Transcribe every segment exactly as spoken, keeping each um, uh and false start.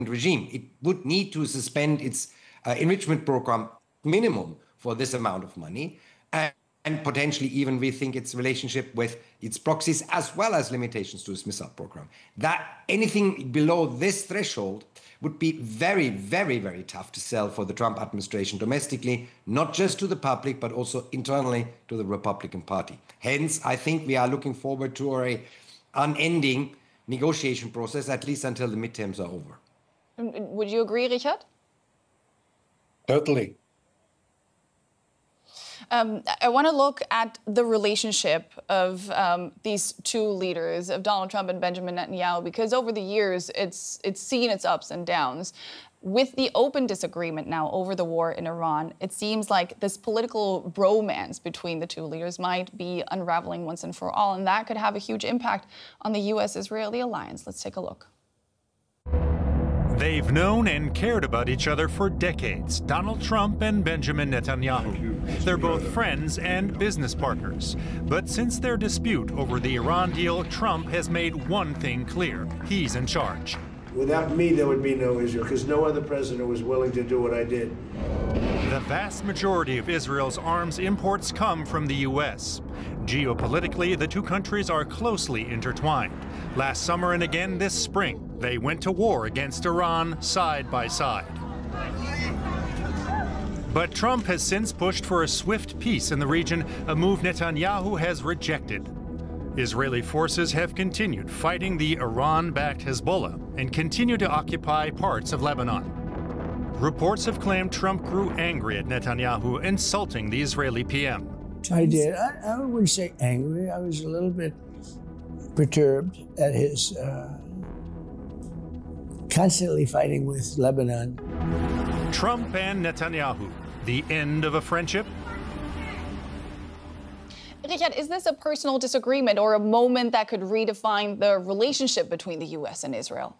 regime. It would need to suspend its uh, enrichment program minimum for this amount of money, and, and potentially even rethink its relationship with its proxies, as well as limitations to its missile program. That anything below this threshold would be very, very, very tough to sell for the Trump administration domestically, not just to the public, but also internally to the Republican Party. Hence, I think we are looking forward to a unending negotiation process, at least until the midterms are over. Would you agree, Richard? Totally. Um, I want to look at the relationship of um, these two leaders, of Donald Trump and Benjamin Netanyahu, because over the years, it's, it's seen its ups and downs. With the open disagreement now over the war in Iran, it seems like this political bromance between the two leaders might be unraveling once and for all, and that could have a huge impact on the U S Israeli alliance. Let's take a look. They've known and cared about each other for decades, Donald Trump and Benjamin Netanyahu. They're both friends and business partners. But since their dispute over the Iran deal, Trump has made one thing clear. He's in charge. Without me, there would be no Israel, because no other president was willing to do what I did. The vast majority of Israel's arms imports come from the U S. Geopolitically, the two countries are closely intertwined. Last summer and again this spring, they went to war against Iran side by side. But Trump has since pushed for a swift peace in the region, a move Netanyahu has rejected. Israeli forces have continued fighting the Iran-backed Hezbollah and continue to occupy parts of Lebanon. Reports have claimed Trump grew angry at Netanyahu, insulting the Israeli P M. I did. I, I wouldn't say angry. I was a little bit perturbed at his uh, constantly fighting with Lebanon. Trump and Netanyahu, the end of a friendship? Richard, is this a personal disagreement or a moment that could redefine the relationship between the U S and Israel?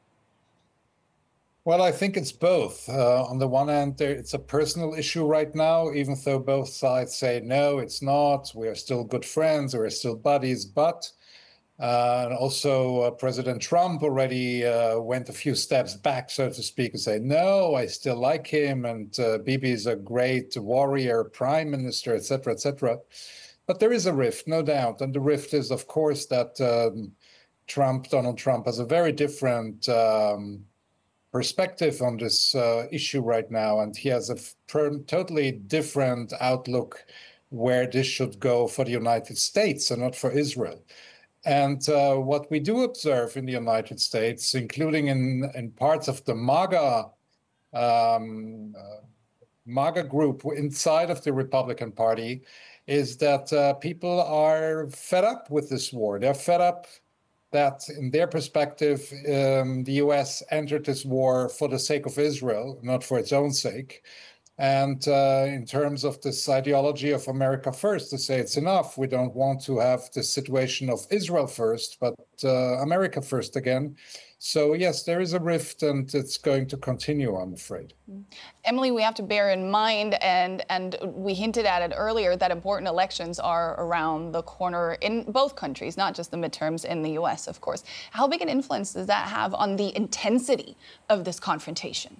Well, I think it's both. Uh, on the one hand, there, it's a personal issue right now, even though both sides say, no, it's not. We are still good friends. We're still buddies. But uh, and also uh, President Trump already uh, went a few steps back, so to speak, and say, no, I still like him. And uh, Bibi is a great warrior, prime minister, et cetera, et cetera. But there is a rift, no doubt. And the rift is, of course, that um, Trump, Donald Trump, has a very different um, perspective on this uh, issue right now. And he has a per totally different outlook where this should go for the United States and not for Israel. And uh, what we do observe in the United States, including in, in parts of the MAGA um, uh, MAGA group inside of the Republican Party, is that uh, people are fed up with this war. They're fed up that, in their perspective, um, the U S entered this war for the sake of Israel, not for its own sake. And uh, in terms of this ideology of America first, to say it's enough, we don't want to have this situation of Israel first, but uh, America first again. So, yes, there is a rift, and it's going to continue, I'm afraid. Emily, we have to bear in mind, and, and we hinted at it earlier, that important elections are around the corner in both countries, not just the midterms in the U S, of course. How big an influence does that have on the intensity of this confrontation?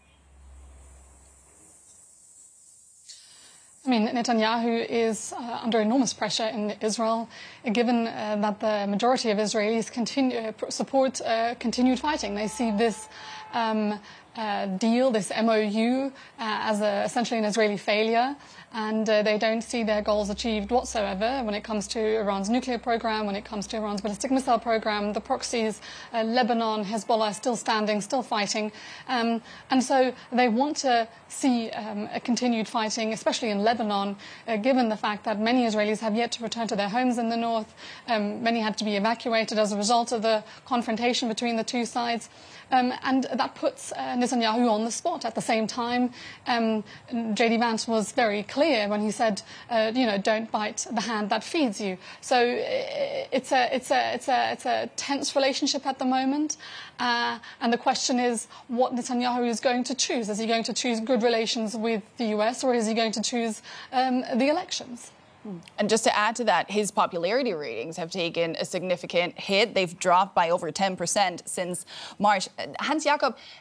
I mean, Netanyahu is uh, under enormous pressure in Israel, given uh, that the majority of Israelis continue, uh, support uh, continued fighting. They see this um, uh, deal, this M O U, uh, as a, essentially an Israeli failure, and uh, they don't see their goals achieved whatsoever when it comes to Iran's nuclear program, when it comes to Iran's ballistic missile program, the proxies, uh, Lebanon, Hezbollah still standing, still fighting. Um, and so they want to see um, a continued fighting, especially in Lebanon, uh, given the fact that many Israelis have yet to return to their homes in the north. Um, many had to be evacuated as a result of the confrontation between the two sides. Um, and that puts uh, Netanyahu on the spot. At the same time, um, J D Vance was very clear when he said, uh, you know, don't bite the hand that feeds you. So it's a, it's a, it's a, it's a tense relationship at the moment. Uh, and the question is what Netanyahu is going to choose. Is he going to choose good relations with the U S, or is he going to choose um, the elections? And just to add to that, his popularity ratings have taken a significant hit. They've dropped by over ten percent since March. Hans Jakob,